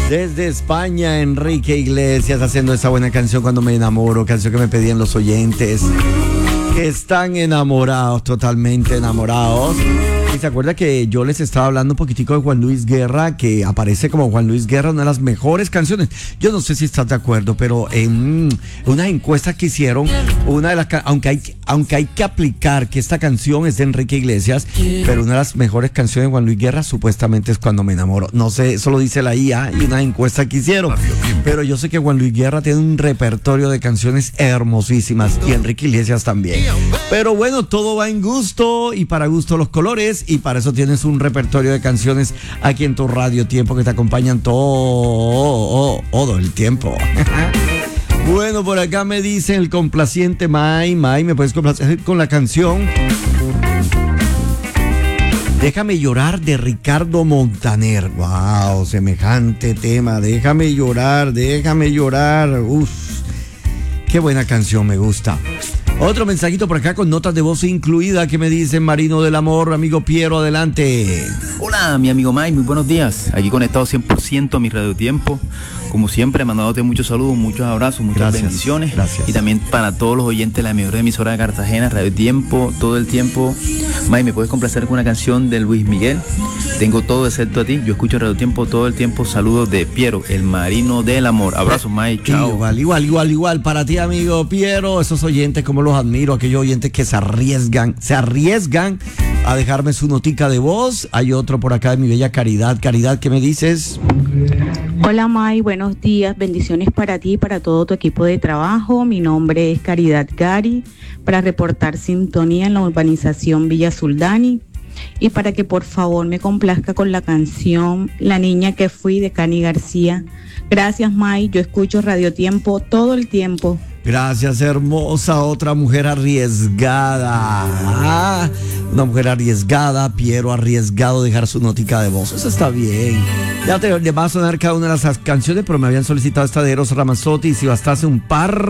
Desde España, Enrique Iglesias haciendo esa buena canción Cuando me enamoro, canción que me pedían los oyentes que están enamorados, totalmente enamorados. Y se acuerda que yo les estaba hablando un poquitico de Juan Luis Guerra, que aparece como Juan Luis Guerra, una de las mejores canciones. Yo no sé si estás de acuerdo, pero en unas encuestas que hicieron, una de las aunque hay que aplicar que esta canción es de Enrique Iglesias, pero una de las mejores canciones de Juan Luis Guerra supuestamente es Cuando me enamoro. No sé, eso lo dice la IA y una encuesta que hicieron. Pero yo sé que Juan Luis Guerra tiene un repertorio de canciones hermosísimas y Enrique Iglesias también. Pero bueno, todo va en gusto y para gusto los colores, y para eso tienes un repertorio de canciones aquí en tu Radio Tiempo que te acompañan todo el tiempo. Bueno, por acá me dice el complaciente May, ¿me puedes complacer con la canción Déjame llorar de Ricardo Montaner? Wow, semejante tema. Déjame llorar. Uf, qué buena canción, me gusta. Otro mensajito por acá con notas de voz incluida que me dice Marino del Amor, amigo Piero, adelante. Hola, mi amigo Mike, muy buenos días. Aquí conectado 100% a mi Radio Tiempo. Como siempre, mandándote muchos saludos, muchos abrazos, muchas bendiciones. Gracias. Y también para todos los oyentes de la mejor emisora de Cartagena, Radio Tiempo, todo el tiempo. Mike, ¿me puedes complacer con una canción de Luis Miguel? Tengo todo excepto a ti. Yo escucho Radio Tiempo todo el tiempo. Saludos de Piero, el Marino del Amor. Abrazos, Mike. Chao. Igual para ti, amigo Piero. Esos oyentes, como los admiro, aquellos oyentes que se arriesgan a dejarme su notica de voz. Hay otro por acá de mi bella Caridad. Caridad, ¿qué me dices? Hola May, buenos días, bendiciones para ti y para todo tu equipo de trabajo. Mi nombre es Caridad Gari, para reportar sintonía en la urbanización Villa Soldani y para que por favor me complazca con la canción La Niña que Fui de Cani García. Gracias May, yo escucho Radio Tiempo todo el tiempo. Gracias, hermosa. Otra mujer arriesgada. Una mujer arriesgada, Piero arriesgado dejar su notica de voz. Eso está bien. Ya te va a sonar cada una de las canciones, pero me habían solicitado esta de Eros Ramazzotti y si bastaste un par